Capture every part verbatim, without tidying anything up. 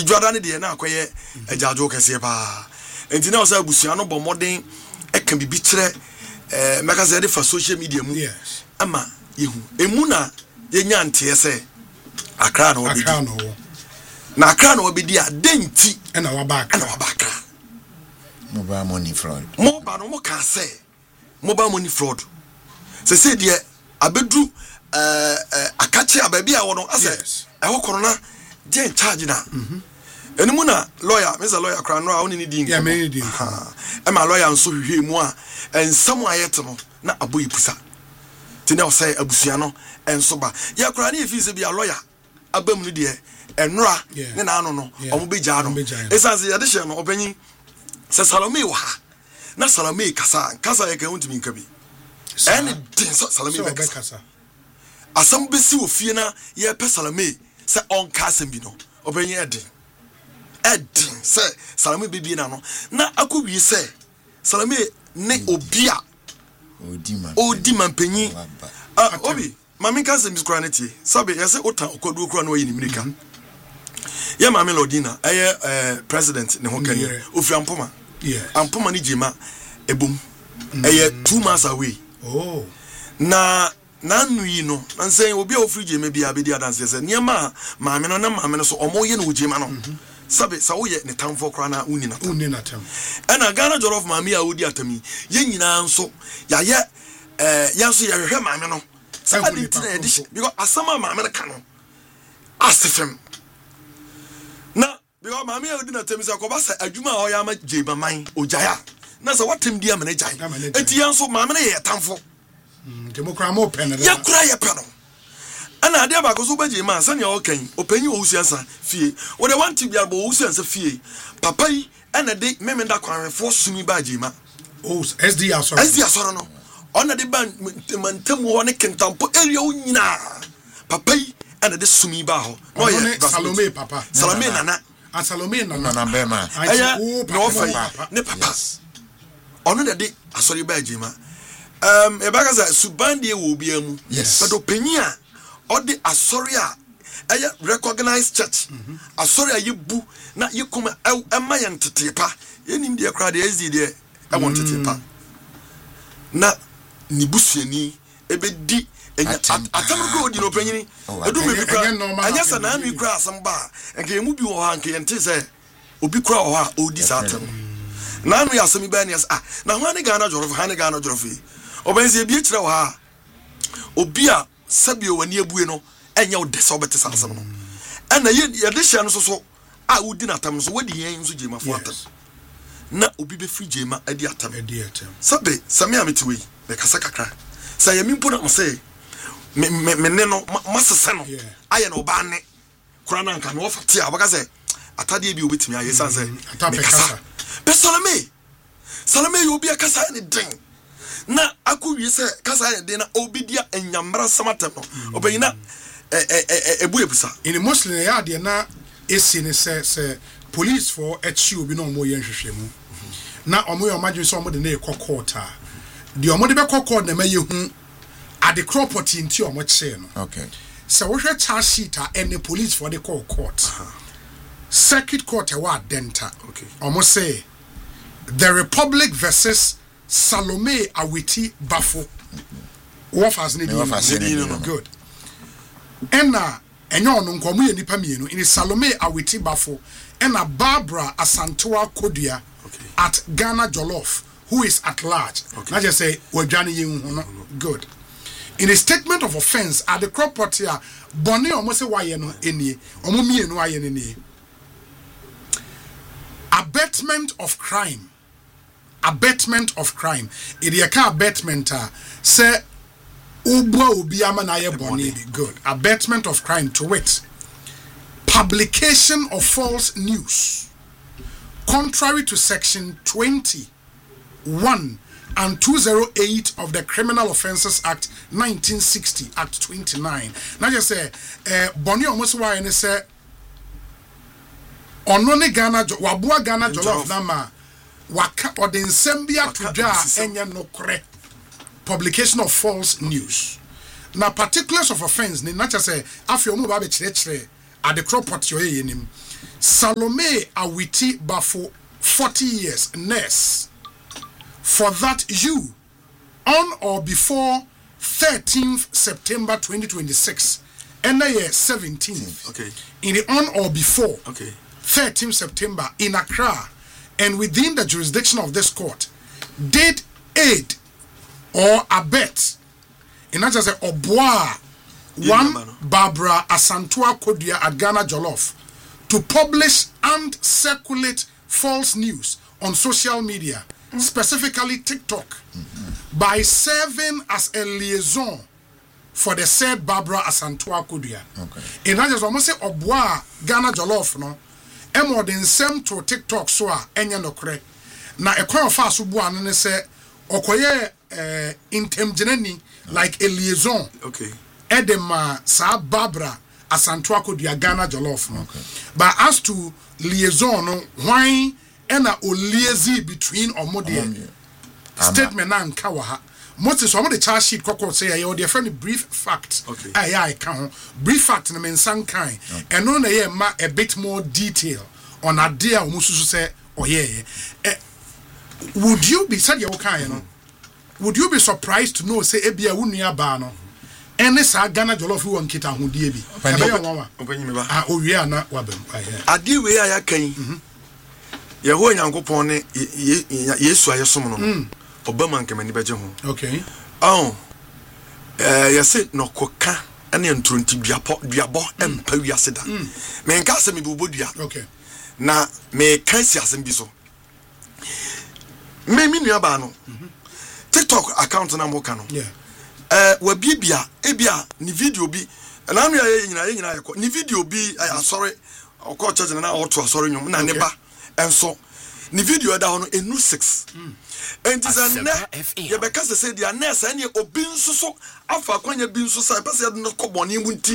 dwada ne de na akoye agyajo kese pa enti na osa abusua no bo modern e kan bibi kire eh meka say dey for social media mu yes ama yehu emu na yenya nte ese akra na obedi akra no na akra na obedi a denti e na wa ba akra na wa ba akra mobile money fraud mo ba no mo ka say mobile money fraud se se de abedu eh akache ababi a wono ase e ho kono na dey charge na mhm enimu na lawyer Mister Lawyer kra no a woni ni din yeah me din e ma lawyer nso hwehwe mu a ensam ayete no na aboyi pusa tini o say abusua no enso ba ya kra na efi se bia lawyer abam no de enra ne na ano no omo beja no esanse ya de hye no opanyin se Salome wa na Salome kasa kasa ye kan untimi nka bi ene din Salome be kasa asam besi ofie na ye pe Salome se on kasa bi no opanyin edin edin se Salome bibi na no na akowi se Salome ne obia odima odima mpanyin ah obi mami kasa mi skura netie sabe yese otan okodu okura no yi ni mirika ya mami Lodina eye eh president ne ho kan ofi ampoma yeah ampoma ni jema ebom eye two months away oh na na nui no na nsen obi a ofri jema bia be dia dance se niema mami no na mami no so omoye no jema no sabe sa woye ne tamfo kra na uni na uni na tam ana Ghana jollof mami a odi atami ye nyina nso ya ye eh ya nso ya hwehwe mami no sa aditina edition because asama mami no ka no asefem na because mami a odi na atami sa ko ba sa adwuma a oya ma jeba man ojaya na sa watem dia mane jai enti ya nso mami no ye tamfo democramo pen ya kura ye pen ana ade ba ko so ba jema sa ne o kan opanyi o usiansa fie wo de want bia bo usiansa fie papa yi ana de memenda kwanrefo sumi ba jema oh S D asoro S D asoro no ona de ban mantamu ho ne kentampo area unyina papa yi ana de sumi ba ho no ye Salome papa Salome nana a Salome nana na bema aya no fa ne papa ona de asoro ba jema um e ba ka za subande wo bia mu but opanyi a odi asori a aya recognized church asori a yebu na yekuma ema ye ntetepa yenim de kra de ezi de e won tetepa na nibusuani ebedi enya atam ko odi no panyini edu me bi kra anya sa na anu kra asamba enke yemu bi wo ha enke yente se obi kra wo ha odi sa atam na anu ya sami ba ni ah na ho ani Ghana jorof ha ni Ghana jorof obenze bi kira wo ha obi a sabio wani abue no enya wo desa obete sansam no ana ye ye de hye no so so a wodi na tam so wodi yen so jema fo atam na obi be free jema adi atam adi atam sabe same ametiwe me kasa kakra sa ye mimpo na say me me ne no masese no aye no ba ne kura na nka no ofate a baka say atade bi obetimi aye san say me kasa be Salome Salome yo bi akasa ne den na akuwi se kasa ne den na obidia enyamra samatem no obeyina eh eh ebu ebusa in Muslim ya de na esi ne se se police for echi obi no mo ye nhwehwemu na omo yo madwe so omo de na ekokota de omo de be kokota na maye hu ade property nti omo che no okay so wo hwe charge sheet a any police for the court court circuit court e wa denta okay omo say the Republic versus Salome Awiti Bafo what has need no good ena enyo no nkomo ye nipa mienu in Salome Awiti Bafo ena Barbara Asantewa Kodua okay. at Ghana Jollof who is at large okay. na just say wadwane ye hu no good in a statement of offense at the property a boni omo se waye no enie omo mienu aye ne nie abetment of crime abetment of crime it ye ka abetment a say ubwa obi ama na ye boni good abetment of crime to wit publication of false news contrary to section twenty-one and two oh eight of the Criminal Offences Act nineteen sixty Act twenty-nine na just say eh boni almost why ne say ono ne Ghana waboa Ghana Jollof na ma waka odinsem bia tudwa enye nokre publication of false news na particulars of offense ni na just say afio mu ba be kire kire at the crop pot your yenim. Salome Awiti Bafo forty years nurse. For that you on or before thirteenth September twenty twenty-six and the year seventeenth. Okay. In the on or before okay. thirteenth September in Accra and within the jurisdiction of this court did aid or abet in that just a Oboa one Barbara Asantua Kodia at Ghana Jollof to publish and circulate false news on social media, mm-hmm. specifically TikTok, mm-hmm. by serving as a liaison for the said Barbara Asantua Kodia. Okay. In that just almost say Oboa Ghana Jollof no e more than same to TikTok so a enya no kre na e kwa fa so bua no ne se okoye eh intemgenani like a liaison. Okay. Edema sa Barbara Asantua Kodia Ghana Jollof no. Okay. But as to liaison no why ena o liaison between omode um, statement na nka wa ha Moses so the charge sheet kokko say ya the friend brief fact. Okay. Ai ai ka brief fact na men san kan and no na ye ma a bit more detail on a dia o mususu say oye eh, would you be said you kan no would you be surprised to know say ebia wo nua ba no ene sa Ghana Jollof won kita hodie bi ebe yo nwa opanyi ba ah owie ana wabem aye ade we ya kan ye ho nyankopon ne Yesu ayesom no Obama nkemani beje ho. Okay. Oh. Eh yesi no koka ene ntronti duapo duabo empa wiase da. Me nka se me bubodua. Okay. Na me kan si asem bi so. Me mi nua ba no. TikTok account na mo ka no. Yeah. Eh wa bibia e bia ni video bi na no ya nyina nyina yakọ ni video bi asori okọ church na auto asori nyom na ne ba enso ni video da ho no enu six. And is a net. You because they say the nurse and you obin so afa kwanya bin so say person no ko boni munti.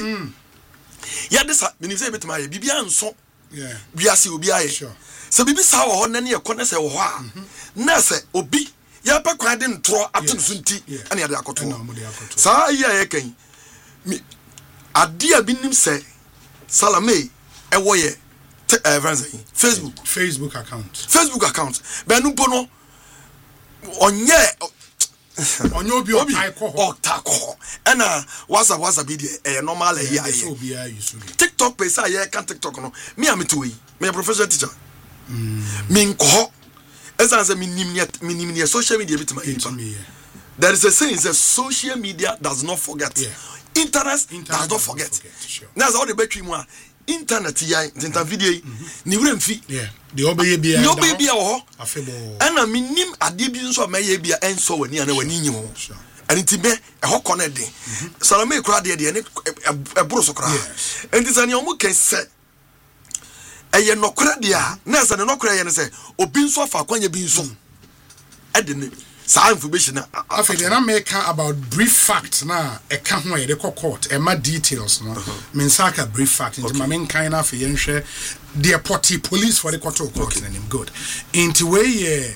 Ya this mean say bit my bibia nso. Yeah. Biase obi aye. Sure. So bibi sa wo ho na ne yakọ na say wo ho a. Nurse obi ya pa kwan de ntro ato so nti ane ade akoto. Sa iya ye kan. Mi ade bi nim say Salome e wo ye Facebook Facebook account. Facebook account. Be no bono onye onye obi otako ena whatsapp whatsapp bi eh normal eh ya TikTok page say ya kan TikTok no me am to we me a professional teacher me nko esa say me nim me nim social media bit my there is a saying that social media does not forget. Yeah. Internet, Internet does not forget, forget sure. Now all the battery mu internet ya internet video ni wura mfi yeah the obey bia the obey bia wo ho afebo ana minim ade bi nso meye bia enso wani ana wani nyi ho ani ti be e ho connect den Salome kura de de ne e buru so kura enti sane omu ken se eye nokura de a na sane nokura ye ne se obi nso afa kwanya bi nso e de ne sa information after the make about brief facts na e ka ho e de court e ma details no men saka brief fact into my main kind of yenhwe the party police for the court court name good into way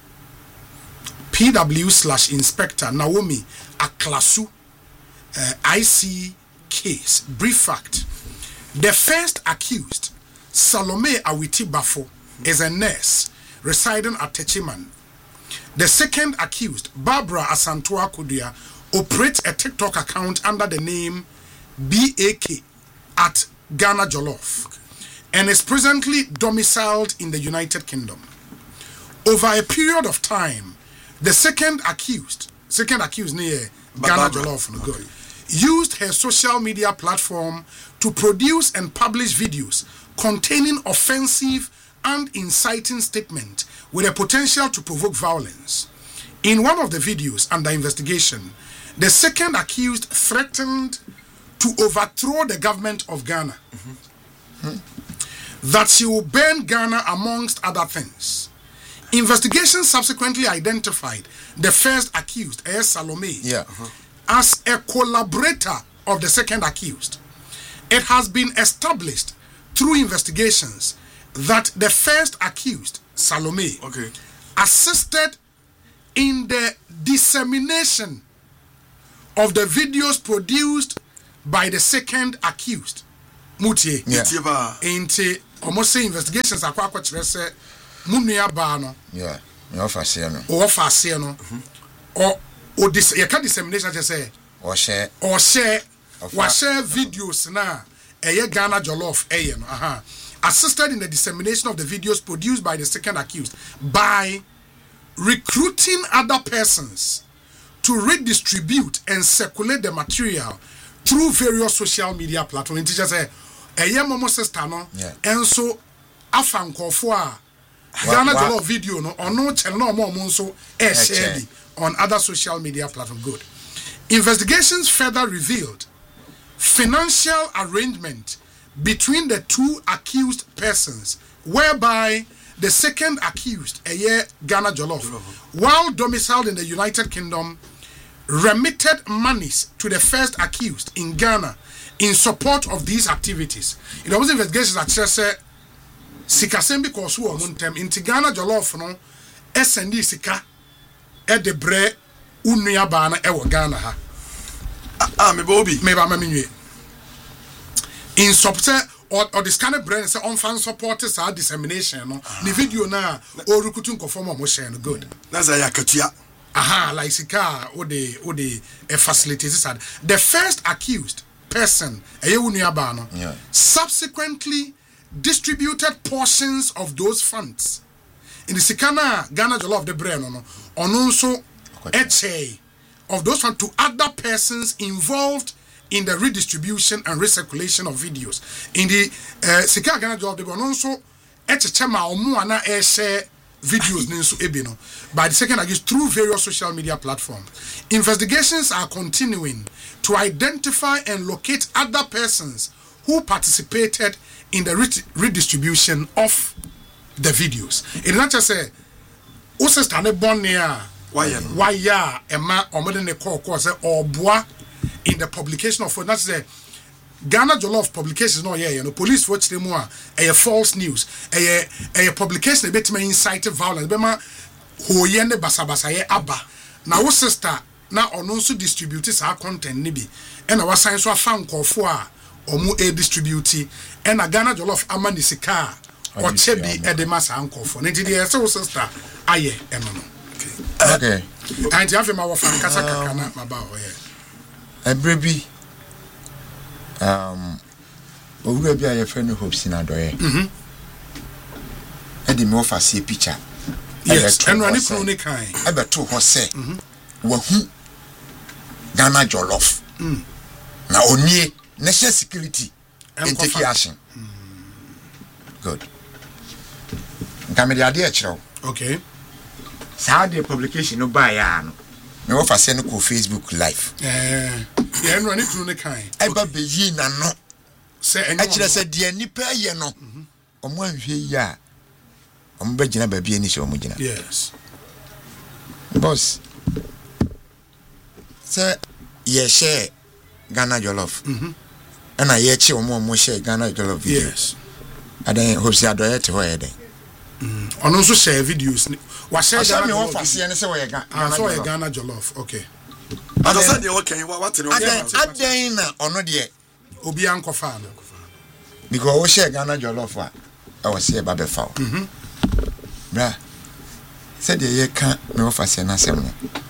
P W slash inspector Naomi Aklasu uh, I C case brief fact the first accused Salome Awiti Bafo is a nurse residing at Techiman. The second accused, Barbara Asantua Kodia, operates a TikTok account under the name B A K at Ghana Jollof and is presently domiciled in the United Kingdom. Over a period of time, the second accused, second accused near Ghana Jollof, no good, used her social media platform to produce and publish videos containing offensive and inciting statements with a potential to provoke violence. In one of the videos under investigation, the second accused threatened to overthrow the government of Ghana, mm-hmm. Hmm? that she will burn Ghana amongst other things. Investigation subsequently identified the first accused, A S Salome, yeah. uh-huh. as a collaborator of the second accused. It has been established through investigations that the first accused, Salome, okay. assisted in the dissemination of the videos produced by the second accused, mutie mutie ba enti almost say investigations akwa akwa kire say munua ba no yeah me offer say no o offer say no o o dis ye can dissemination just say o share o share wa share videos na eye Ghana Jollof eye no aha assisted in the dissemination of the videos produced by the second accused by recruiting other persons to redistribute and circulate the material through various social media platforms. Teacher say eye momo sister no enso afankofo a Ghana Jollof video no ono channel no mo nso e share on other social media platforms. Good. Investigations further revealed financial arrangement between the two accused persons, whereby the second accused, Eye Ghana Jollof, while domiciled in the United Kingdom, remitted monies to the first accused in Ghana in support of these activities. In those investigations, I just said, Sika Sembi Kosu or Muntem, in Ghana Jollof, no, S and D Sika, at the bre, Unia Bana, Ewa Ghana ha. Ah, me Bobby, me ba me in support or or this kind of brand say on fan support is our dissemination no the video na o recruiting conform mo share no good that's a yakatua aha like sika o de o de a facilities the first accused person eye wunu aba no subsequently distributed portions of those funds in the sikana Ghana Jollof the brand no ono nso eche of those funds to other persons involved in the redistribution and recirculation of videos. In the uh, Sika Ghana Jollof the also etchema omu ana e share videos ninso ebino by the second accused through various social media platforms. Investigations are continuing to identify and locate other persons who participated in the re- redistribution of the videos. It not just say o sister ne bonnia why why ya ema omode ne call call say oboa in the publication of that's the Ghana Jollof publications no yeah you know police watch them more a false news a a publication a bit may incite violence bema ho ye ne basa basa ye aba na wo sister na ono so distribute sa content ni bi e na wasan so afa nkofo a omo e distribute e na Ghana Jollof amani sika o che bi e de masa nkofo ne ti de so sister aye eno no okay and you have my wife and kasa kaka na maba o ye Ebrebi um owura bi a friend Hope Sinadoye mhm e di me offer see picture yes and run it ni kan e be to ho se wa hu Ghana Jollof mm na onie national security and take action good kamedi ade e kire okay sa the publication no buy ya no me offer say no ko Facebook live eh yeah no ni tunu ne kan e ba be yi na no say enyo akire say de nipa ye no omo anhwe yi a omo ba gina ba bi ani se omo gina yes boss say ye share Ghana Jollof mhm ana ye chi omo omo share Ghana Jollof video yes adan Hope Sinadoye te ho ye den mm ono nso share videos wa share Ghana me offer say ne say we Ghana ah so we Ghana Jollof okay I don't say the okay what no adan na ono de obi ankofa no because we share Ghana Jollof a I was say ba be fa mhm bra said ye can me offer say na sem no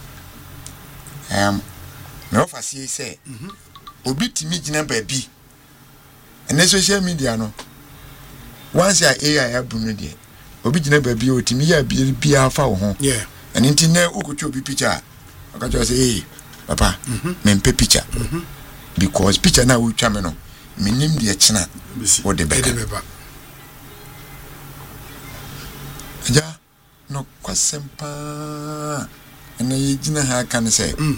um me offer say say mhm obi timi gina ba bi and social media no once ya A I abu no de obi gina ba bi otimi ya bi bi afa wo ho yeah and inti na ukotwa obi picture aka just say hey papa me mpe picture mhm because picture na wo twa me no minim de chena wo de beka ja no kwasempa ena ye gina ha kan say mm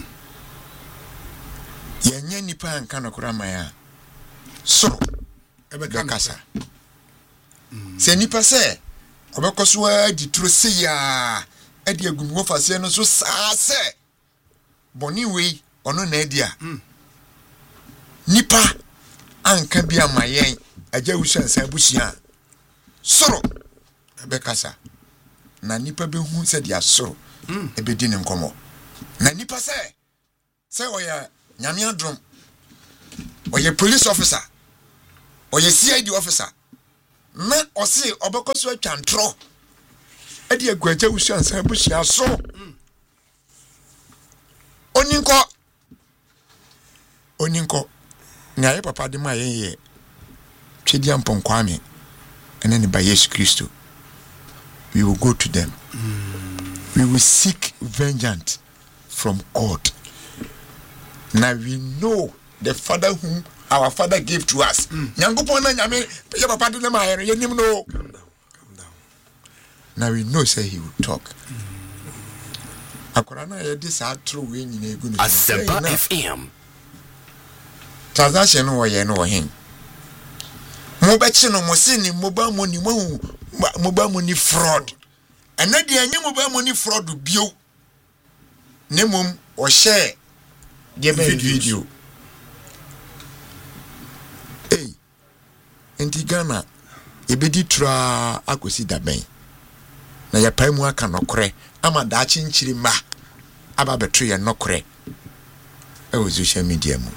ye nya nipa anka no kura maya so ebe kasa mm se nipa se obekoso a di tro se ya edi agum wo fase no so sa se boni we ono na edi a mm nipa anka bi amayen aja wusan sa busia soro ebe kasa na nipa be hu se dia soro mm ebe di ne nkomo na nipa se se oya nyame adrom oya police officer Oye C I D officer. Na osi obeko so atwantro. E de agwaja wusu ansan bushia so. Oninko. Oninko. Na ye papa de ma ye. Twedi ampon kwame. Ene ne ba Yesu Kristo. We will go to them. Mm. We will seek vengeance from God. Now we know the Father whom our Father gave to us. Nyankopon na nyame pe papa de ma here ye nim no. Calm down. Calm down. Now we know say he will talk. Akora na ye dis atro we nyina egu no. Asempa F M. Transaction no ye no hin. Mo be chi no mo se ni mobile money mo mobile money fraud. And na de anya mobile money fraud bio. Nemom o share de be video. Hey. Enti Ghana e be di tra akosi da ben. Na ya pai mu aka nokore ama da chi nchiri ma aba betwe ye nokore. E wo social media mu.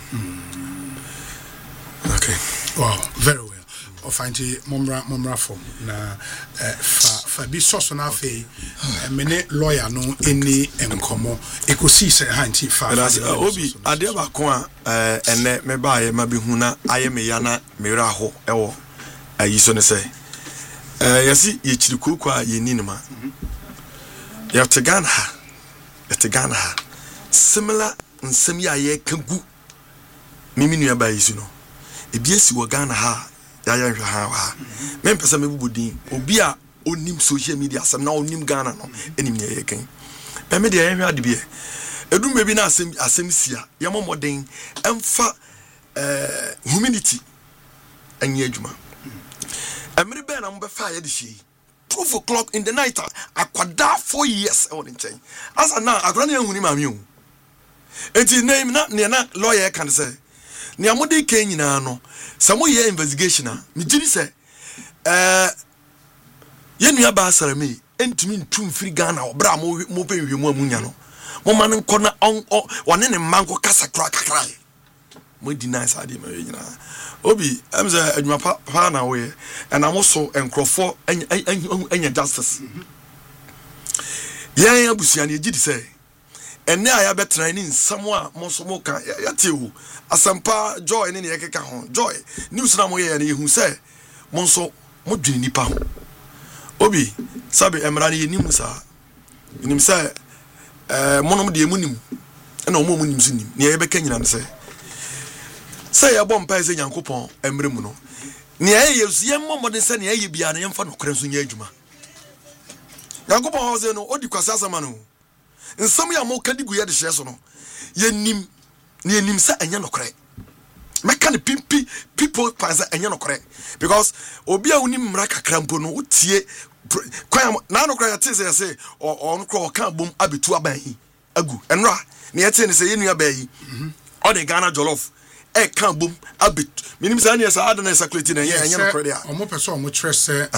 Okay. Wow, very well. Ofanti momra momra form na fa fa bi soso na fe mene lawyer no eni enkomo ekosi se hanti fa obi ade ba ko a ene me ba ye ma bi hu na aye me ya na me ra ho ewo ayi so ne se eh yesi ye chiri kuku a ye ni ne ma ya te Ghana ha ya te Ghana ha similar nsem ya ye kagu mimi nua ba yi su no ebi esi wo Ghana ha ya ya hwa ha me mpesa me bubudin obi a onim social media asem na onim Ghana no enim ye ye kan pe me de ya hwa de bi e edum be bi na asem asem sia ye momoden emfa eh humility anye adwuma emre be na mo be fa ye de hye twelve o'clock in the night akwada four years e won nchen asa na akwada na ehuni ma mi o enti name na ne na lawyer kan say ni amode kan nyina no samo ye investigation a mi giri se eh ye nua ba asarame entumi ntum firi Ghana obra mo mo penhwe mu amunya no mo man nko na on one ne manko kasa kra kakra mo deny sa de ma nyina obi am say adwuma pa na we and am so enkrofo anya justice ye abusia ne gidi se ene aya betra ni nsamo a mo so mo ka yatewu asampa joy ne ne yekeka ho joy news na mo ye ne yehu se mo so mo dwini nipa ho obi sabe emra ne yenim sa nim se eh mo no mo de emunim na mo mo nim so nim ne ye beka nyina ne se se ya bom pa se Nyankopon emre mu no ne ye yesu ye mo mo de se ne ye bia ne yemfa no kora so nya adwuma Nyankopon ho se no odi kwasa asama no nsam ya mo kadi guye de hye so no ye nim ne nim sa anya no kore meka ne pimpi people panza anya no kore because obi a unim mra kakra mpo no utie kwan na no kora yate say say on kro ka bom abetu aban hi agu enra ne yate ne say ye nua ba yi o de Ghana jollof e ka bom abetu minim sa ne sa adana sakuleti na ye anya no kore dia o mo person o mo trese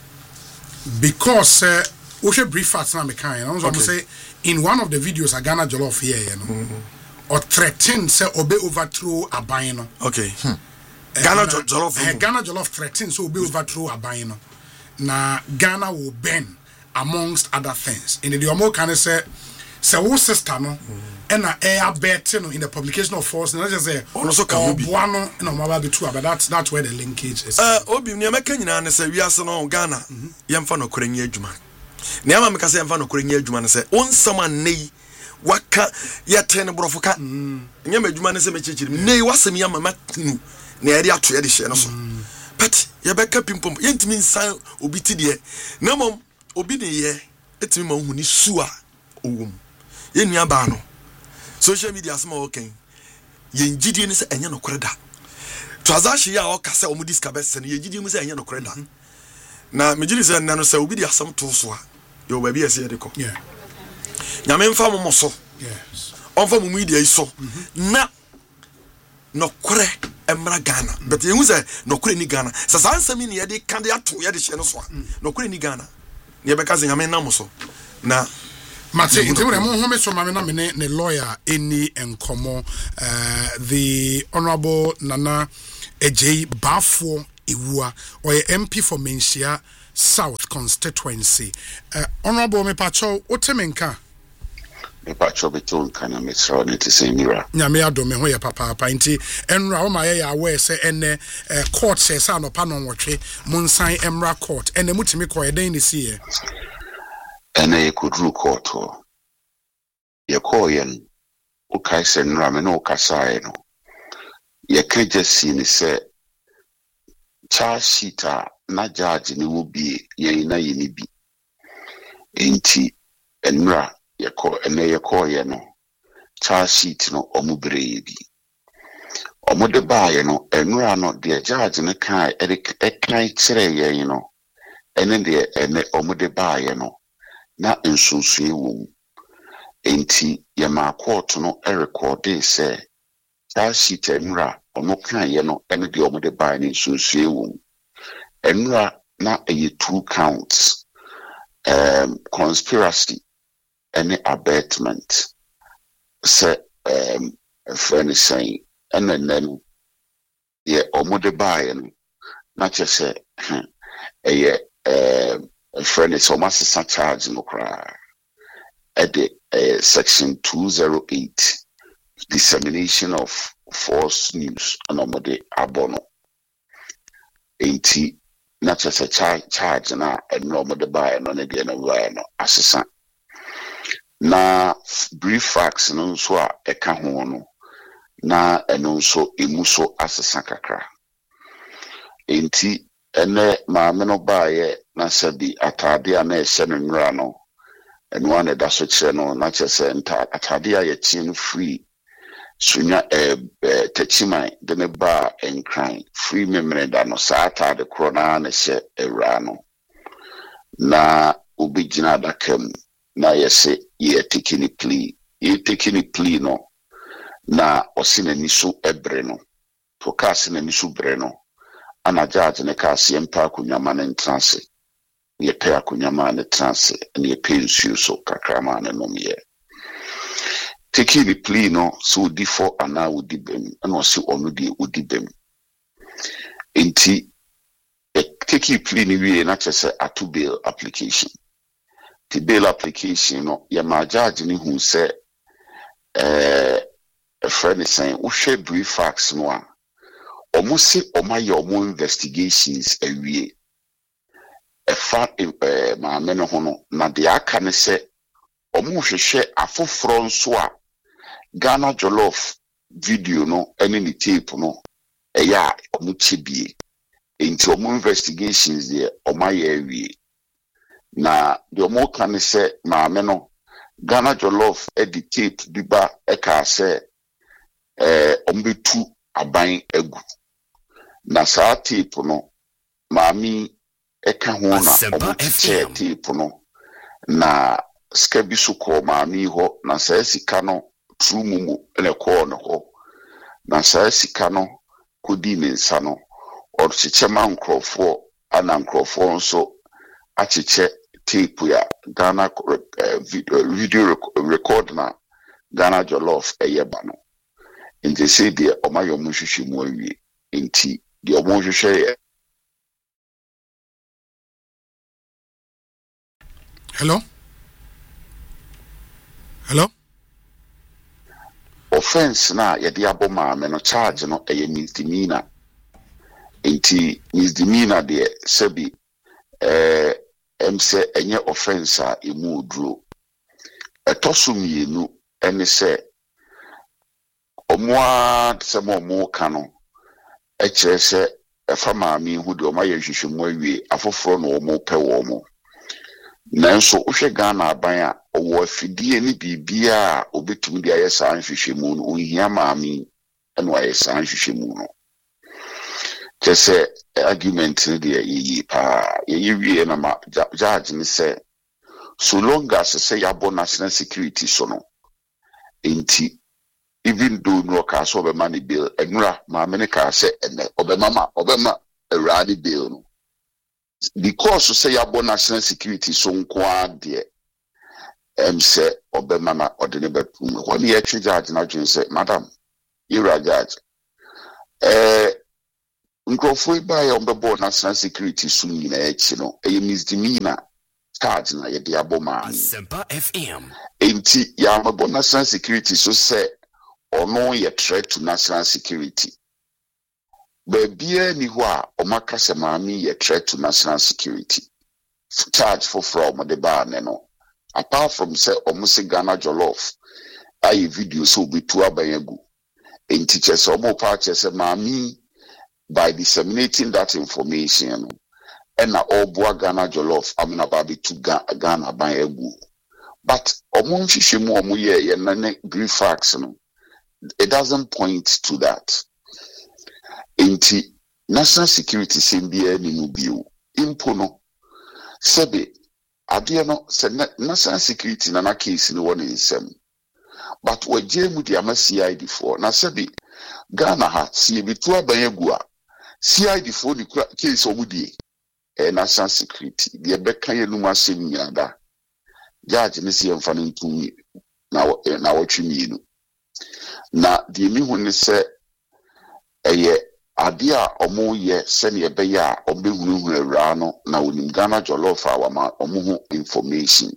because uh, we should brief facts na me kan na so mo say in one of the videos a Ghana jollof here you know mm-hmm. or threaten say obe overthrow aban no okay hmm. uh, Ghana uh, jollof uh, Ghana jollof threaten so obe overthrow aban no na Ghana will burn amongst other things in the omo kan say say wo sister no and na air bet no in the publication of force no just say ono so kan obi no no ma be true but that's that's where the linkage is uh obi ne meka nyina ne say wiase no Ghana mm-hmm. yemfa no koranya adwuma ne ama meka say yemfa no koranya adwuma ne say onsama nei waka yete ne brofo ka nyama adwuma ne say me chichiri nei wasem yama matinu ne area ato ye de hye no so but ye beka pimpom yentimi nsan obi ti de na mom obi ne ye etimi ma hu ni su a owum ye nua ba no social media asema okay ye ngidie ne say enye no koreda transaction ya o ka say o mu discover say ye ngidie mu say enye no koreda na mejiri say na no say obi di asam to so a yo ba bi ese de ko yeah nyame mfa mo so yes on fa mo media so na no kore emra Ghana but ye hu say no kore ni Ghana sa sansami ne ye de kan de ato ye de hye no so a no kore ni Ghana ne be ka say nyame na mo so na Mate, in terms of Mohammed Somamina, the lawyer, any and Komo, uh, the Honorable Nana Ejay Bafo Iwua, or M P for Menchia South constituency. Uh, Honorable Mepacho, Otemenka. Mepacho Beton can I miss on it to say Mira. Yamia Domehoya Papa Painty, and Raumaya aware say, and uh, court says, San Panon Watche, Monsai Emra Court, and the Mutimiko a day this year. And a could rule court or your coyen, Ukaisen Rameno Casino. You can't just see me say, Charles Shita, not judge, and it will be ye na ye be. Ain't and ra, your co and a coyeno, Charles Sheet no omubredi. Omude by no, and ra not dear judge and a kai, a kai tray, you know, and then the and the omude by no. Na nsunsuye wom enti ye ma court no e record say that sheet enra ono kan ye no ene de omo de buy ni nsunsuye wom enra na e two counts um conspiracy and abetment say um friend is saying and then ye omo de buy no na che say eh um a friend is almost a charge no cry at the uh, section two oh eight dissemination of false news and on the abono eighty not just a charge charge na and no more the buy and on again no assassin na brief facts no so a eka ho no na eno so emuso assassin kakra eighty ene maame no baaye na sabi atade a na ehye no nwra no eno ane da so kire no na chese nta atade a ye tin free sunya eh techimai de ne ba enkran free memre da no sa atade kro na na hye ewra no na obigina adakam na yese ye tikini plea ye tikini plea no na osina niso ebre no to ka sina niso bre no ana judge ne ka se mpa kunyama ne transe ye pe kunyama ne transe ne pe nsu so kakrama ne nom ye take the plea no so di for ana udi bem ana so onu di udi bem enti take the plea ni we na chese atu bail application the bail application no ye ma judge ni hu se eh a friend is saying wo share brief facts no a omo se omo ye omo investigations awie e fa eh ma me no ho no na de aka ne se omo hwehwe afoforo nso a Ghana Jollof video no ene ni tape no e ya omo chebie enti omo investigations there omo ye awie na de omo ka ne se ma me no Ghana Jollof edit tape bi ba e ka se eh omo betu aban egu na saa tape no maami eka ho na omuche tape no na skabi so ko maami ho na saa sika no true mumu ene ko no ho na saa sika no kodi ne nsa no or chiche man krofo ana krofo nso achiche tape ya Ghana uh, video, video record na Ghana Jollof eyeba no nti say de omayo mu hwehwe mu awie nti the omo share. Hello? Hello? Offense na yedi aboma me no charge no eye misdemeanor. Enti misdemeanor de sebi eh em se enye offense a emu oduro. Etoso mienu ene se omo a se mo mo ka no echere se efa maami hu de oma ye hwehwemu awie afoforo no omo pe wo mo nanso ohwe Ghana aban a owo afidie ni bibia obetumi de ayesa nhwehwemu no ohia maami eno ayesa nhwehwemu no kese argument ni de yi pa ye wie na ma judge ni se so long as se yabo national security so no enti even though no ka so be money bill enura ma me ka say ene obema ma obema eradi bill no because say yabo national security so nko ade em say obemana odene betum when ye twi judge na dwen say madam ira judge eh nkrofo ba ya ombebo national security su nyina echi no e misdemeanor charge na ye de aboma Sempa F M enti ya mabo national security so say ono ye threat to national security babia ni ho a omakase maami ye threat to national security charge for from the bar no apart from say omusi Ghana Jollof ayi video so be to abayagu in teachers omo patches maami by disseminating that information and na all boa Ghana Jollof amina baby to Ghana bayagu but omo nhihwemu omo ye ye na brief facts no it doesn't point to that inti national security simbia ni mubio impo no sebe adia no se national security na na case ni won nsem but we jemu di ama C I D for na sebe Ghana ha si ebitu abayagu a C I D for ni case omudie eh national security de beka ye numa sem nyada judge ni si emfa no ntumi na na wotwe mienu na de mi hu ni se eye ade a omo ye se ne ebe ya obehunu awura no na onim Ghana Jollof awama omo hu information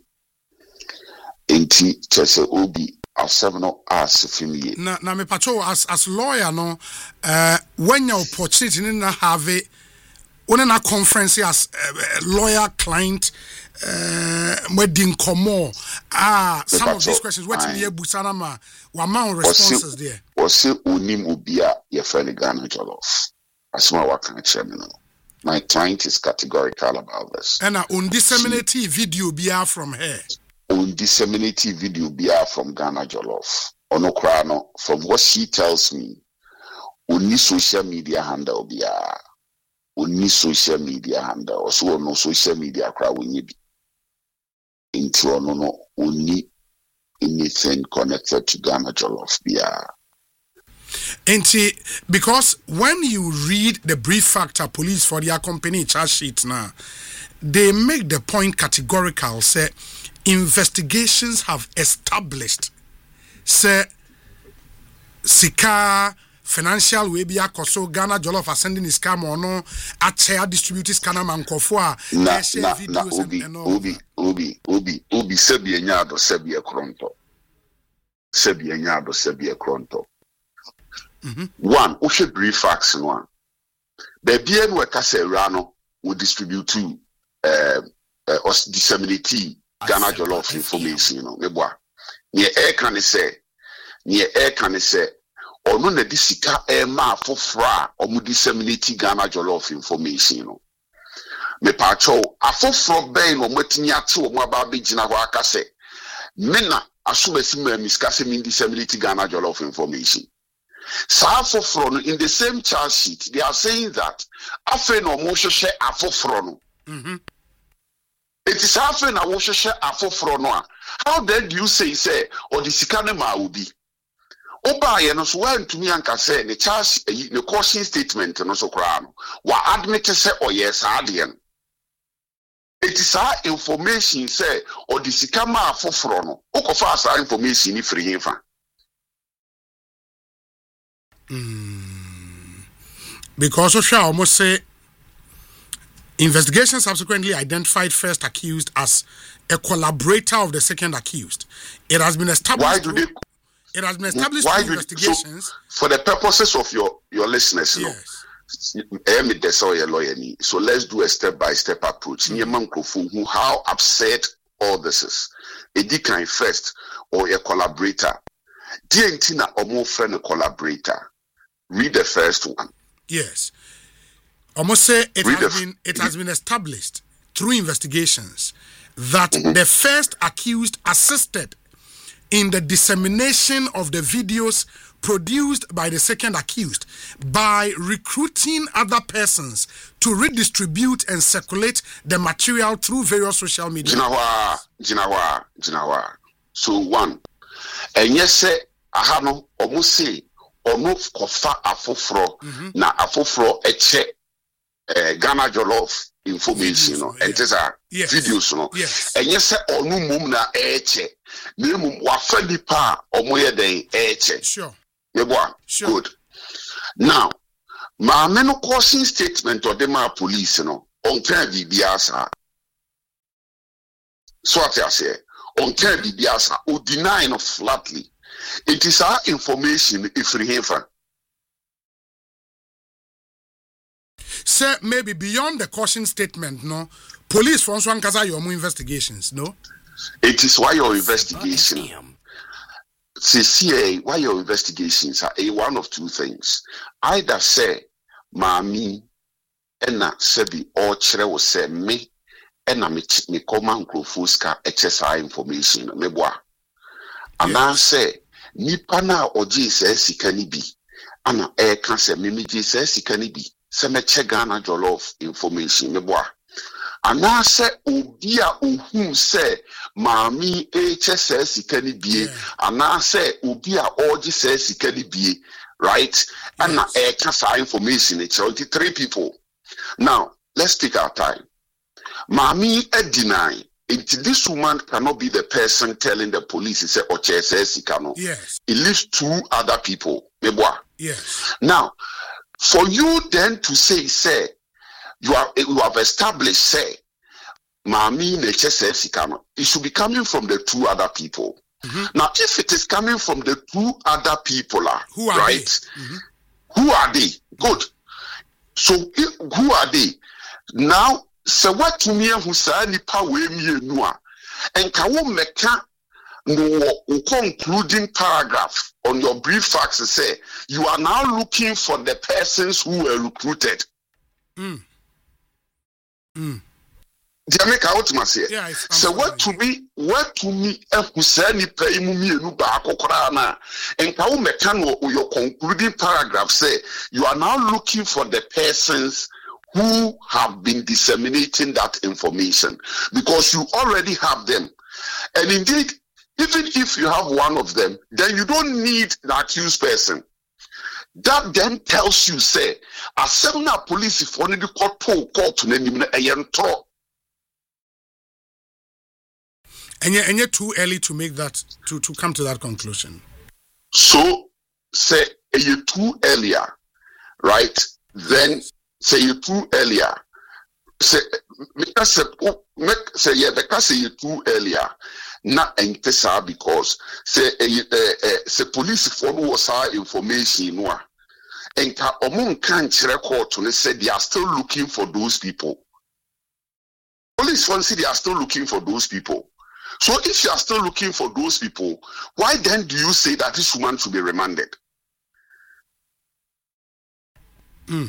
enti chese obi asebno as fimiye na na me pacho as as lawyer no uh when you opportunity na have one na conference as uh, lawyer client uh wedding komo ah some of these questions what me ebusana ma wa man responses there was onim obia ye friend Ghana Jollof asma wa kan cheme no my client is categorical about this and on disseminate video bia from her on disseminate video bia from Ghana Jollof ono kra no from what she tells me on social media handle bia on social media handle so no social media kra wonye bi into no no only anything connected to Ghana Jollof bia. And because when you read the brief factor police for their company charge sheet now, they make the point categorical, say investigations have established, say Sika financial way be akoso Ghana Jollof are sending his scam or no at share distributors kana mankofo na share videos na, na, and all obi obi obi obi sebi enyado sebi ekronto sebi enyado sebi ekronto mm-hmm. One o she brief facts one the bien we ka say rano we distribute to uh, uh us disseminate Ghana Jollof information you know meboa ne e kan say ne e kan say ono na disika e ma afofra omu disseminate Ghana Jollof information no me pa cho afofro ben no matini ate omu aba be gina ho aka se me na asomasi ma miskase min disseminate Ghana Jollof information sa afofro no in the same charge sheet they are saying that afe no mo hwehwe afofro no mhm it is afe na wo hwehwe afofro no a how then do you say say or the sika ne ma obi oba ye no so wan tumi anka say the charge the caution statement no so kra no wa admit say o yes ade no it is our information say or the sika ma afofro no ukofa asa information ni free hinfa mm. Because Osha almost say investigation subsequently identified first accused as a collaborator of the second accused. It has been established why do they It has been established through investigations. So for the purposes of your, your listeners, yes. No, so let's do a step-by-step approach. Mm-hmm. How upset all this is. A decline first or a collaborator. Dientina or more friend a collaborator. Read the first one. Yes. Almost say it Read has been it has been established through investigations that mm-hmm. the first accused assisted in the dissemination of the videos produced by the second accused by recruiting other persons to redistribute and circulate the material through various social media. Jinawa, Jinawa, Jinawa. So one, and yes, say, ahano, almost say, almost kofa afofro, na afofro eche Ghana Jollof information no and this are videos no and yes say onu mum na eche na mum wa fa nipa omoye den eche sure yeboa good now ma me no caution statement or the ma police no on can be biasa so what I say on can be biasa o deny no flatly it is our information if we have. Sir, maybe beyond the caution statement, no? Police for one kaza your investigations, no? It is why your investigation. C C A, why your investigations are a one of two things. Either say, Mami, ena sebi or chere will say me, ena me me command fuska H S I information, me boa. And I say, nipa na oji se sikani bi, ana e kan se mimi ji se sikani bi. Se me che Ghana jollof information me boa ana se obi a ohun se maami e che se sika ni bie ana se obi a oji se sika ni bie right ana e ka sa information it's twenty-three people. Now let's take our time. Maami e deny it. This woman cannot be the person telling the police say oche se sika no. Yes, it leaves two other people me boa. Yes, now for you then to say, say, you are you have established, say, Mami Neche Sikano, it should be coming from the two other people. Mm-hmm. Now, if it is coming from the two other people, who are right? Mm-hmm. Who are they? Good. So, if, who are they? Now, so what to me who say ni pa we mi enua, and kawo meka no concluding paragraph on your brief facts say you are now looking for the persons who were recruited. Mm. Mm. Jamaica ultima say. Yeah, so what to me, what to me, who say ni pay mu mienu ba akokora na, and kawo meka no your concluding paragraph say you are now looking for the persons who have been disseminating that information because you already have them, and indeed. Even if you have one of them, then you don't need the accused person. That then tells you, say, a seminal police if only the court to court to name a young tro. And yet, and yet too early to make that to, to come to that conclusion. So say you too earlier, right? Then say you too earlier. Say make say make say yeah, because say you too earlier. Not entesa because say uh, uh, say police for no was our information no and ka omon kan kire court to say they are still looking for those people. Police want say they are still looking for those people. So if you are still looking for those people, why then do you say that this woman should be remanded? Mm.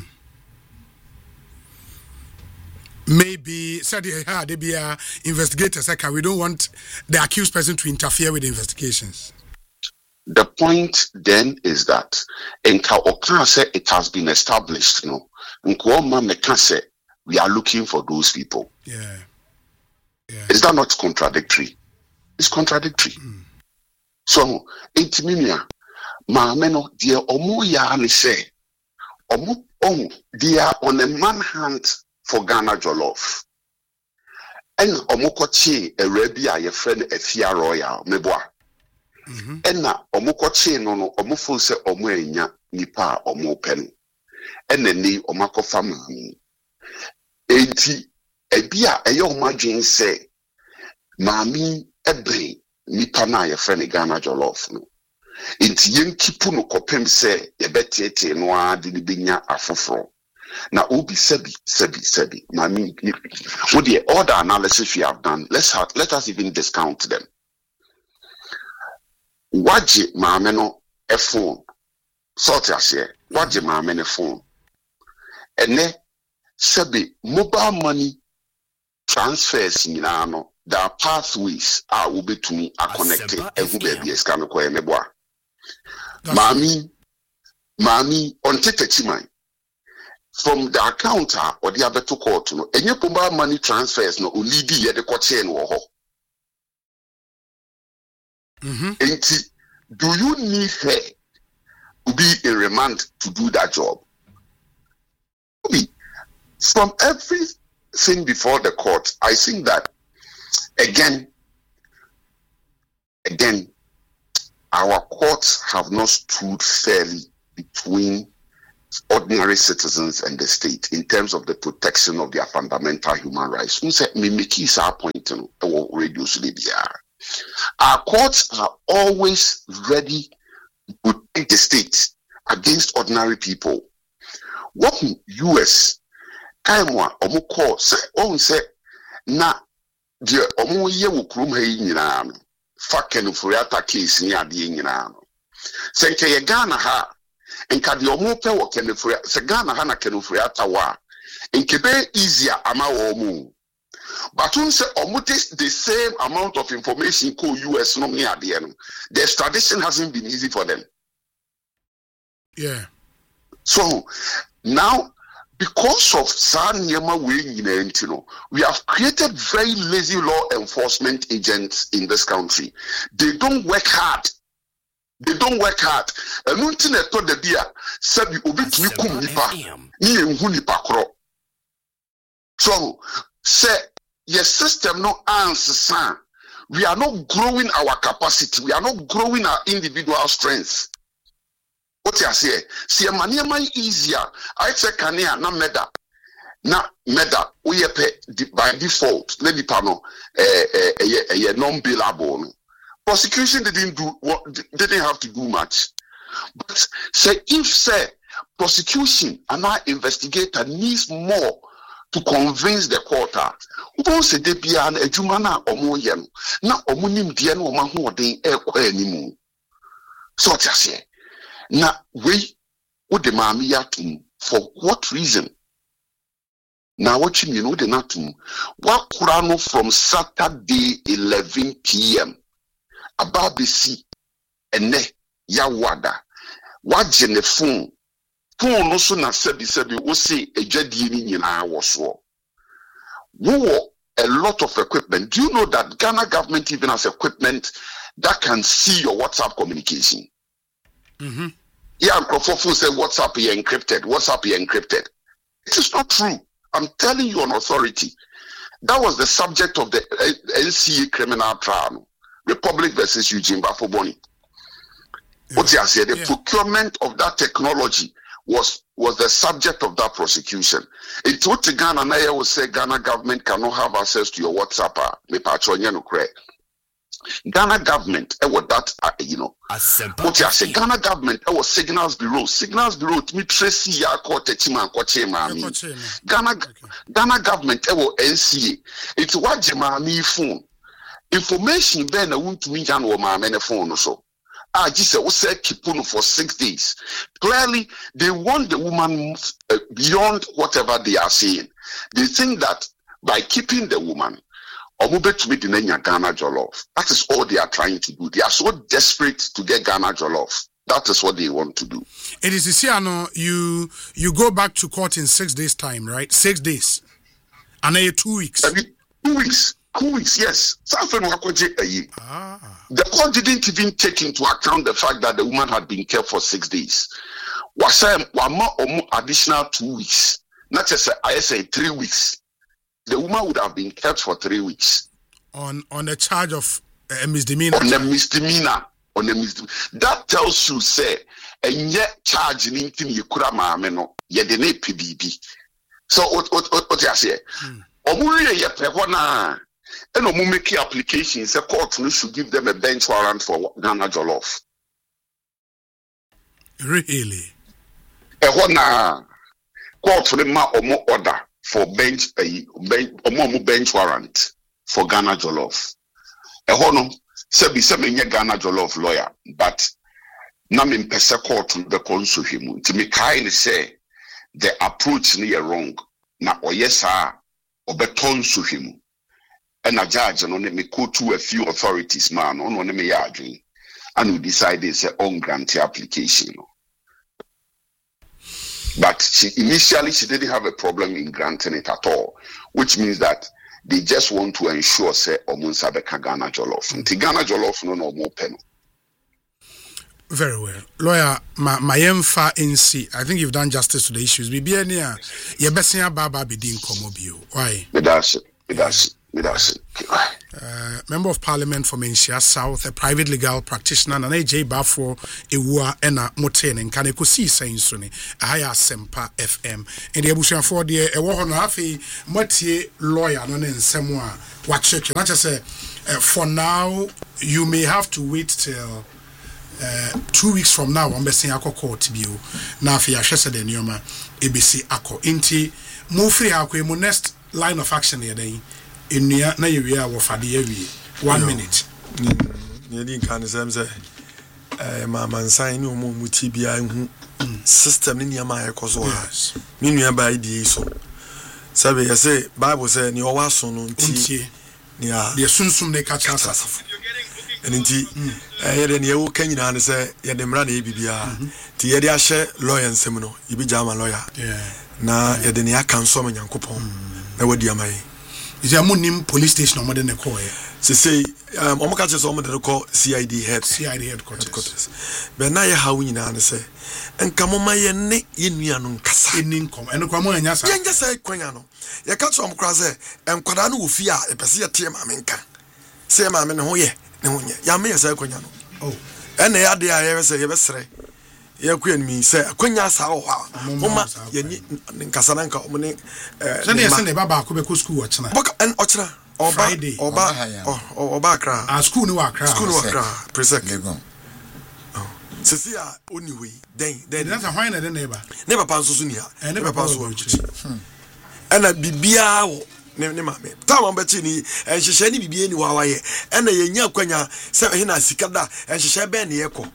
Maybe said yeah, they be a investigators. Like we don't want the accused person to interfere with the investigations. The point then is that in Kaoka it has been established, you know, in Kwama Mekase, we are looking for those people. Yeah. Yeah. Is that not contradictory? It's contradictory. Mm. So, intimimia, ma meno dear omo ya ni say, omo on they are on a manhunt for Ghana Jollof. And omokochi a rebia your friend a fia royal meboa. And na omokochi no no omofo se omo enya nipa omo pen. And then ni omako family. Enti ebia eyo omadwen say mami ebe nipa na your friend Ghana Jollof no. Enti yen kipu no kopem se yebetiete no ade ni benya afoforo. Now, Obi Sebi, Sebi, Sebi, Mami, with the other analysis we have done, let's have, let us even discount them. Waji Mameno a phone, sort as here, Waji Mameno phone, and then Sebi, mobile money transfers in Milano, there are pathways are will be to me are connected, and who be a scan of Meboa. Mami, Mami, on Tetechimai. From the account or the other to court, no, and your mobile money transfers no lead the court chain or ho. Do you need her to be in remand to do that job? From every thing before the court, I think that again, again, our courts have not stood fairly between ordinary citizens and the state in terms of the protection of their fundamental human rights. Our courts are always ready to protect the state against ordinary people. What U S Kaimwa omu call say on say na je omu ye wo krum ha yi nyina no fa Kenufuriata case ni ade nyina no se nke ye Ghana ha nka de omu pe wo Kenufuriata se Ghana ha na Kenufuriata wa nke be easier ama wo mu but un say omu the same amount of information ko U S no ni ade no the extradition hasn't been easy for them. Yeah. So now, because of Sanyama way, we have created very lazy law enforcement agents in this country. They don't work hard. They don't work hard. And until they told the beer, sabi obi tumi kum nipa, ni enhu nipa kro. So, say your system no answer. We are not growing our capacity. We are not growing our individual strengths. What you say? See, money is easier. I say, can you na meda? Na meda. We pay by default. Let the panel a non-billable. Prosecution didn't do what didn't have to do much. But say if say prosecution and our investigator needs more to convince the court. Who say they be an ejumana omo yem na omunim die no ma hoden e kwa animu. So what you say? Na we wo de maami yatum for what reason? Now what you know the natum wa kurano from Saturday eleven p m about the sea ene ya wada wa jene phone phone no so na sebi sebi wo say ejadie ni nyina wo so wo a lot of equipment. Do you know that Ghana government even has equipment that can see your WhatsApp communication? Mm-hmm. Yeah, Microphone said WhatsApp is encrypted. WhatsApp is encrypted. It is not true. I'm telling you on authority. That was the subject of the N C A criminal trial, Republic versus Eugene Bafoboni. Yeah. What I said, the yeah. procurement of that technology was was the subject of that prosecution. It took to Ghana, and I will say Ghana government cannot have access to your WhatsApp. Me patronya no correct. Ghana government, it was that, uh, you know, what I say, Ghana government, it was Signals Bureau. Signals Bureau, to me, Tracy, ya kote chima koche mami. Ghana, okay. Ghana government, it was N C A. It's what Jemami phone. Information, then, I want to meet Jan or my phone or so. I just said, what's that kipuno for six days? Clearly, they want the woman uh, beyond whatever they are saying. They think that by keeping the woman, that is all they are trying to do. They are so desperate to get Ghana Jollof. That is what they want to do. It is Isiano, you you go back to court in six days' time, right? Six days. And then two weeks. I mean, two weeks. Two weeks, yes. Ah. The court didn't even take into account the fact that the woman had been kept for six days. Was one additional two weeks. Not just I say three weeks. The woman would have been kept for three weeks. On on a charge of a misdemeanor. On a misdemeanor. On a misdemeanor. That tells you, say, and yet charge in anything you could have mameno, yet the name P B B. So what what what you say? Omuri ye pehona. And omu make applications, the court should give them a bench warrant for Ghana Jollof. Really? Ehona court ma omu order for bench a omu bench warrant for Ghana Jollof. Ehono sebi sebi nye Ghana Jollof lawyer, but na me mpese court the consuhimu. To me kind say the approach ni wrong. Na oyesa obeton suhimu. And a judge and only me go to a few authorities, man, on only me yarding, and we decided it's an on-grant application. But she initially she didn't have a problem in granting it at all, which means that they just want to ensure say Omunsa beka Ghana Jollof. Nti Ghana Jollof no no more pen. Very well. Lawyer, my my emfa N C, I think you've done justice to the issues. Bibi ania ye besia baba be din komobio. Why? That's it. That's it. That's it. Uh, Member of Parliament for Menchia South, a private legal practitioner, and A J Bafo Ewa Ena Moten and Kaneko C saying Sunny, a higher Sempa F M. And the Abusian for the a war on Hafi Motie lawyer, no in Samoa. What check? Not just say, for now, you may have to wait till uh, two weeks from now. I'm basing Ako Court to you. Now, if you are interested in Yoma, A B C Ako Inti, move free Ako, mo next line of action here. In near na you are for the one minute. You didn't can say, eh, Mamma, sign no more Mutibia system in your my cause. Meanwhile, by the so. Sabe, I say, Bible say, you are so no tea. Yeah, the soon soon they catch us. And indeed, I had any old Kenyan and say, Yadem Rani Bibia, Tiadia share lawyer and seminal, you be Jama lawyer. Yeah, now Yadenia can summon young coupon. I would dear my. Is there a police station or more than a call? To say, um, Omakacha is almost call C I D head, C I D headquarters. But now you how we know say, and come on my neck in Mianum Cassa in income, and come on, yes, I just say, Quinano. You catch some crase, and Quadano will fear a Pessia Tiam Aminka. Say, Mamma, no, yeah, no, ya may say Quinano. Oh, and the idea I ever say, you best say. Ya queen me say akwanya sa ho mama ye ni kasananka omne eh so dey say baba ko be ko school ochna boka en ochna oba oba oba akra a school no akra school no akra presec legon oh sisi a oniwe den den that's a why na den neighbor neighbor pa nso ni ha neighbor pa so hm ena bibia wo ne ne mame ta mo be chi ni enhyehyɛ ni bibia ni wa wa ye ena ye nya akwanya se he na sikada enhyehyɛ be ne ye ko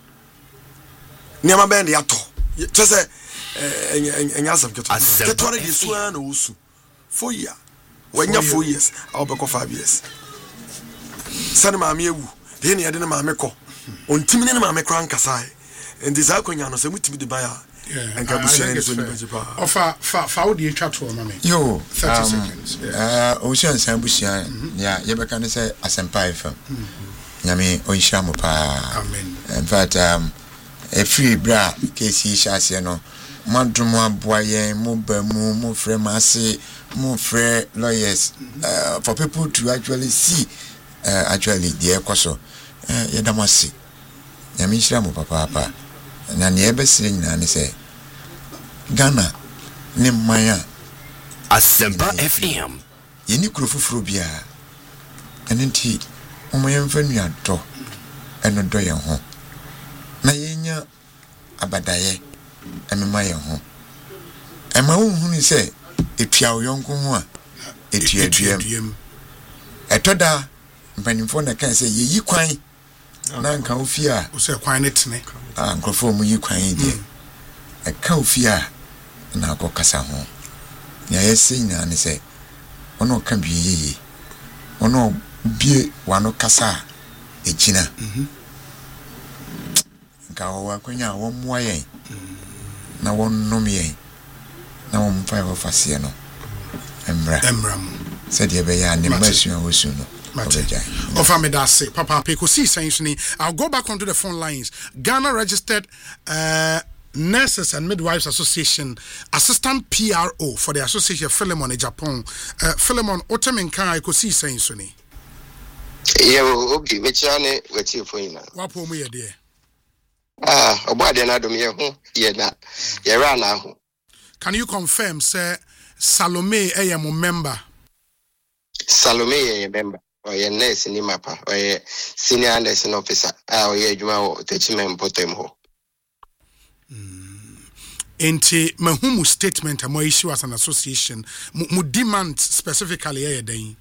Niama bend yato. Just say, and yes, get one of this one also. Four years. When you're four years, I'll be five years. Send my mew, then I didn't make call. On Timmy Mamma Crank Kasai, and this Alconiano, so much to the buyer. And Cabusian is offer for the chat for mammy. Yo, thirty seconds. Uh, Ocean Sambusian, yeah, you can say as a pie from Yami Oishamupa. Amen. In fact, um, a free bra case shasiano madruma boye mo bamu mo free masi mo free lawyers uh, for people to actually see uh, actually the ekoso uh, yedamasi yami shira mo papa papa na ne ebesire nyina ne se Ghana ne maya Asempa F M yeni kurofufuro bia enenti omoyemfa nuado eno do ye ho na yenya abadaye emema ye ho ema hunhunu se etua oyonko ho a etua aduam etoda mpanimfo na kan se yeyi kwan na nka ofi a o se kwan ne tene ah nkrofo mu yi kwan ide e ka ofi a na akokasa ho ya yesi nya ne se ono ka bi yeyi ono bie wano kasa ejina mhm ka wa kwenya wo moa yen na wo nom yen na wo mfa wo fase no emra emra said ye be ya ne masu wo su no Offer me that say papa peko see essentially I'll go back onto the phone lines. Ghana registered uh Nurses and Midwives Association assistant P R O for the association Philemon in Japan. Uh, Philemon Otemenka I could see saying Sunny. Yeah, okay, which one wait for you now. What poem you dear? Ah, about another me ho, yeah, na. Yeah, right now. Can you confirm, sir, Salome a mo member? Salome a member, or your nurse in Mapa, or a senior nursing officer, or your Juma Techiman Potemho. Enti mahumu statement a mo issue as an association mu demand specifically a day.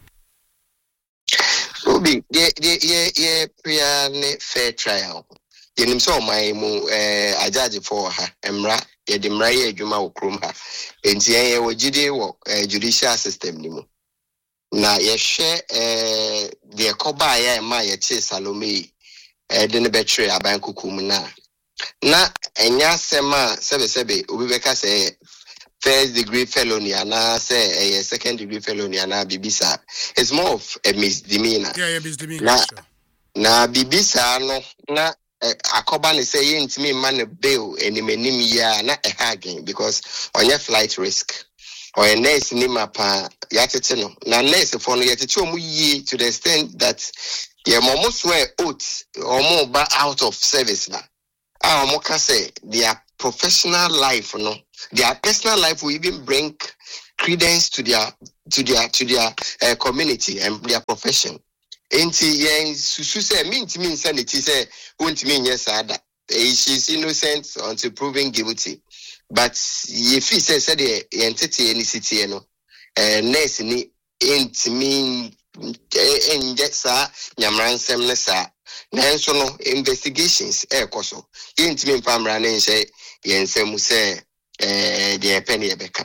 So be ye ye ye ye prayer fair trial. Yenim so my mu eh ajaji for her emra ye de mra ye adwuma wo krom ha. Enti ye wo gide wo judicial system ni mu. Na ye hwe eh de koba ya ma ye che Salome eh de ne betre aban kukum na. Na enya sema sebe sebe obi beka say first degree felony ana say a second degree felony ana bibisa. It's more of a misdemeanor. Yeah, yeah, misdemeanor. Na, na bibisa no na akoba ne say yentimi man bail enimenim ya na e again because on your flight risk or a nurse ni mapa yatete no na nurse for no yatete omu yi to the extent that ye momo swear oath or more ba out of service na ah omo ka say their professional life no their personal life will even bring credence to their to their to their uh, community and their profession. Enti yen susu say mean me insanity say won't mean yes ada. She's innocent until proven guilty. But if he says that the entity any city no eh nurse ni enti mean enje sa nyamransem ne sa nanso no investigations e koso enti me pamra ne say yensem say eh the penny ebeka.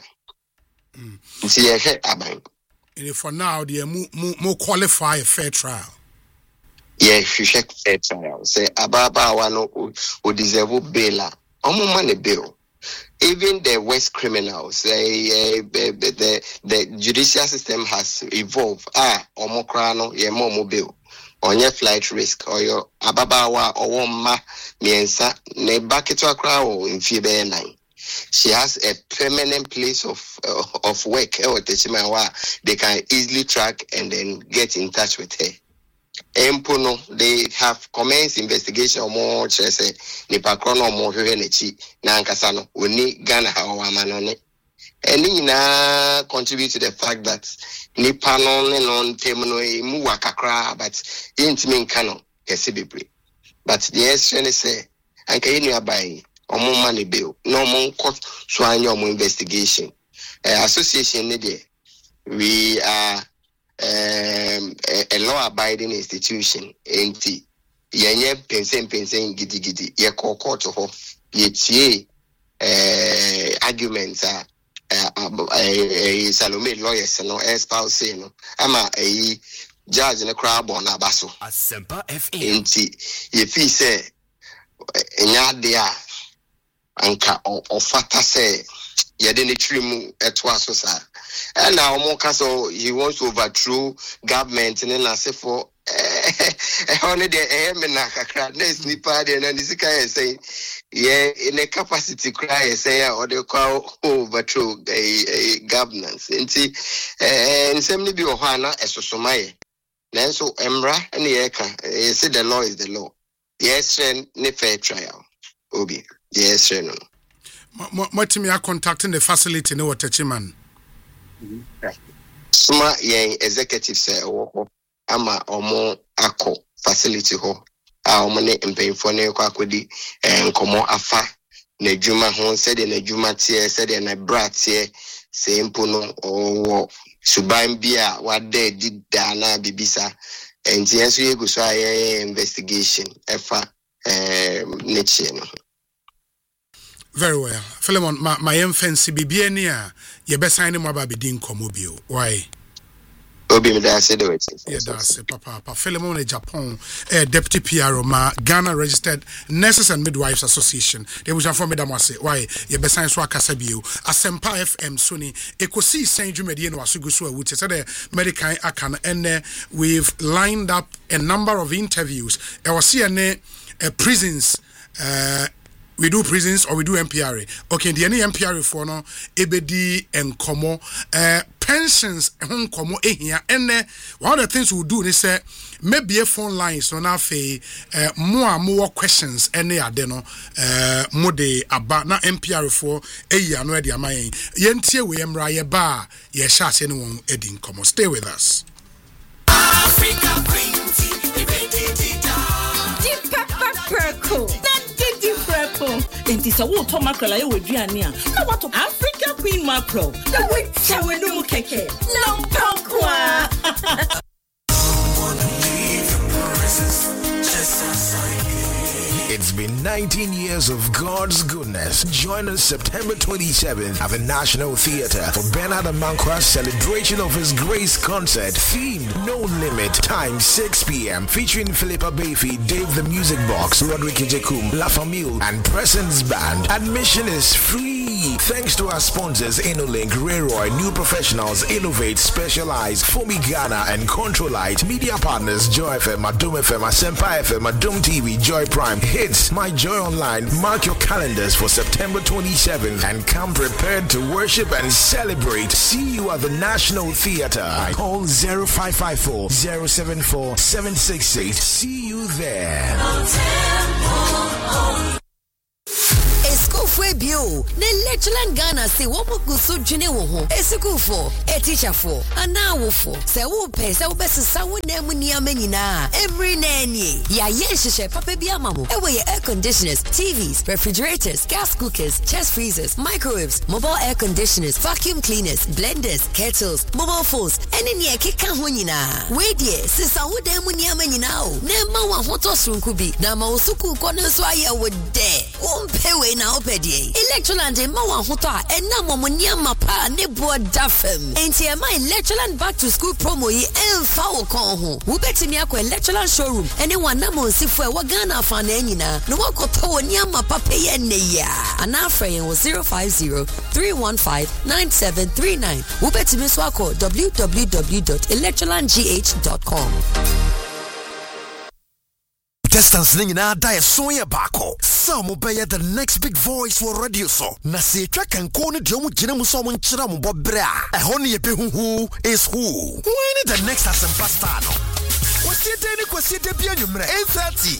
See a head aban. And for now, they more more qualify a fair trial. Yeah, if you check fair trial, say Ababa wano who deserve bail. Omo money bail. Even the worst criminals, uh, uh, the, the the judicial system has evolved. Ah, omo krano ye mo bail. On your flight risk or your Ababawa or one ma miensa ne baketo akra o in fibe nine. She has a permanent place of uh, of work they can easily track and then get in touch with her. Empono, they have commenced investigation more say nipa krono mo hwehwe nachi na ankasa we need Ghana hawa manone. Any na contribute to the fact that nipa no ne non temuno e mu wakakra but intimi nkano kesi bebre. But the essence say anka yenu abai omo money bill no mon court so anyo mo investigation uh, association ne there we are um, a, a law abiding institution enti yenye pensen pensen gidi gidi ye ko court ho ye tie eh arguments are uh, Salome lawyers no espouse no ama eh judge ne crowd on abaso Asempa F M enti ye fi say enya dia anka ofata say yede ne trimu eto aso sa and now omo kaso he wants to overthrow government and na say for eh only the eh me na kakra na sniper there na nisika say yeah in a capacity cry say or they call overthrow a governance nti eh nsem bi o ho ana esosomaye nanso emra na ye ka say the law is the law yes ne fair trial obi yes sir no what me are contacting the facility no waterchiman sma yen executive say wo ama omo akọ facility ho a omo ne mpemfo ne kwa akodi enkomo afa na djuma ho se de na djuma tie se de na bratie se mpo no owo suban bia wade dida na bibisa enti enso yegu so aye investigation efa eh neche no. Very well. Philemon, my my fancy bibia ni a ye be sign mo aba be din komobio. Why? Obi me da say do it. Yeah, that's it, Papa. Papa Philemon in Japan, uh, Deputy P R O, ma Ghana Registered Nurses and Midwives Association. They was informed me say why ye be sign so akasa bio. Asempa F M Sony ekosi sign dwumadi no asugu so awuti. Say the medical akan and we've lined up a number of interviews. E was see ne prisons uh we do prisons or we do M P R A. Okay, the any M P R A for no ebedi and komo uh pensions hon komo ehia and one of the things we do is say maybe a phone line so na fe uh more more questions any ade no uh mo de aba na M P R A for ehia no e de amayen yentie we emra ye ba ye sha ase no won edi komo. Stay with us. Africa Printy Deep Pepper Perco. Enti sa wo to mackerel aye waduane a na wato Africa Queen mackerel na we chewe no mu keke no pankwa. It's been nineteen years of God's goodness. Join us September twenty-seventh at the National Theatre for Bernard Amankwa's celebration of His Grace concert themed No Limit. Time six p.m. featuring Philippa Bayfi, Dave the Music Box, Roderick Ejekum, La Famille, and Presence Band. Admission is free. Thanks to our sponsors InnoLink, Rayroy, New Professionals, Innovate, Specialize, Fomi Ghana, and Controlite. Media partners Joy F M, Adom F M, Asempa F M, Adom T V, Joy Prime, Hits, My Joy Online. Mark your calendars for September twenty-seventh and come prepared to worship and celebrate. See you at the National Theatre. Call zero five five four, zero seven four, seven six eight. See you there. Escofwe bio ne Lecheland Ghana se womo guso dwene wo ho esukufo e teacher fo ana wofo se wo pe se wo besesa wo na mu nia manyina every nanny ya ye hihye papa bi amamo e we air conditioners, T Vs, refrigerators, gas cookers, chest freezers, microwaves, mobile air conditioners, vacuum cleaners, blenders, kettles, mobile phones ene ne ekeka ho nyina we die sesa wo da mu nia manyina o na ma wa hoto sunku bi na ma osuku ko ne so aye wo de wo mpe we na opedie Electroland ma wa hoto a ena momonia mapa ne bo dafem enti e ma Electroland back to school promo yi emfa wo kon ho wo betimi akọ Electroland showroom ene wana mo sifo e wa Ghana fa na anyina no wakoto woni amapa peye ne ya ana afren wo zero five zero, three one five, nine seven three nine wo betimi so akọ w w w dot electroland g h dot com. Distance ning na da so ye bako. Some obey the next big voice for radio so. Na se twa kan ko ne de mu gina mu so mo nkyira mo bobra. E ho ne ye be hu is who. When the next Asempa star no. What's your daily question? eight thirty